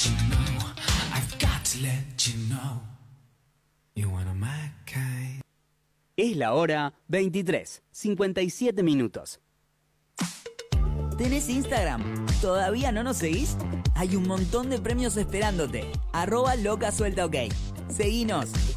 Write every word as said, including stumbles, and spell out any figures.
you know, I've got to let you know, you're one of my kind. Es la hora veintitrés, cincuenta y siete minutos. ¿Tenés Instagram? ¿Todavía no nos seguís? Hay un montón de premios esperándote. Arroba loca suelta ok. Seguinos.